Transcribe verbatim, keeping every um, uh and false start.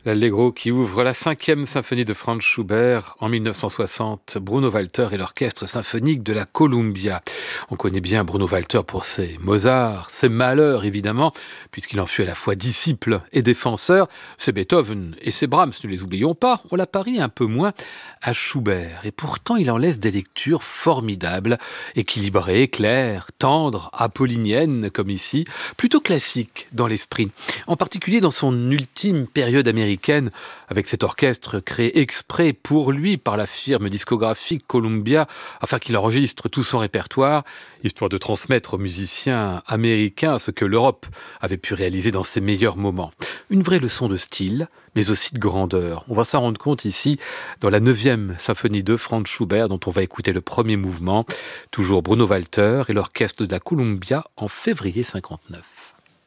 L'Allegro qui ouvre la cinquième symphonie de Franz Schubert en mille neuf cent soixante, Bruno Walter et l'orchestre symphonique de la Columbia. On connaît bien Bruno Walter pour ses Mozart, ses malheurs évidemment, puisqu'il en fut à la fois disciple et défenseur. Ses Beethoven et ses Brahms, ne les oublions pas, on la parie un peu moins à Schubert. Et pourtant il en laisse des lectures formidables, équilibrées, claires, tendres, apolliniennes comme ici, plutôt classiques dans l'esprit. En particulier dans son ultime période américaine, avec cet orchestre créé exprès pour lui par la firme discographique Columbia, afin qu'il enregistre tout son répertoire, histoire de transmettre aux musiciens américains ce que l'Europe avait pu réaliser dans ses meilleurs moments. Une vraie leçon de style, mais aussi de grandeur. On va s'en rendre compte ici, dans la neuvième symphonie de Franz Schubert, dont on va écouter le premier mouvement, toujours Bruno Walter et l'orchestre de la Columbia en février cinquante-neuf.